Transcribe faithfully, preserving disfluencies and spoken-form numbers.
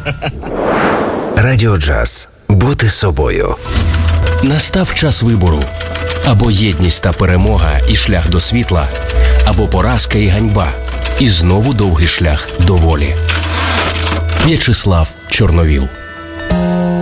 Радіо Джаз. Бути собою. Настав час вибору. Або єдність та перемога і шлях до світла, або поразка і ганьба. І знову довгий шлях до волі. В'ячеслав Чорновіл.